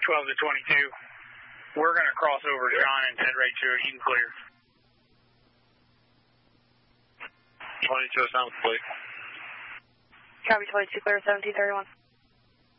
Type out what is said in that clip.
12 to 22. We're going to cross over John and head right to it. You can clear. 22 sounds clear. Copy 22 clear, 1731.